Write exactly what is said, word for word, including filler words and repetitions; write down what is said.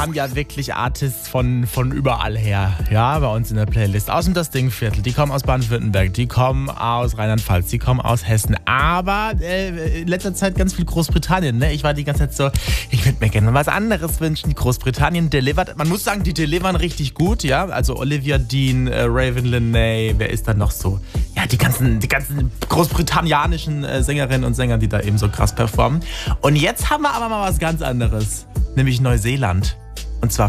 haben ja wirklich Artists von, von überall her, ja, bei uns in der Playlist. Aus dem Das Ding-Viertel, die kommen aus Baden-Württemberg, die kommen aus Rheinland-Pfalz, die kommen aus Hessen, aber äh, in letzter Zeit ganz viel Großbritannien, ne? Ich war die ganze Zeit so, ich würde mir gerne was anderes wünschen. Großbritannien delivert, man muss sagen, die delivern richtig gut, ja, also Olivia Dean, äh, Raven Lenae, wer ist da noch so? Ja, die ganzen, die ganzen großbritannianischen äh, Sängerinnen und Sänger, die da eben so krass performen. Und jetzt haben wir aber mal was ganz anderes, nämlich Neuseeland. Und zwar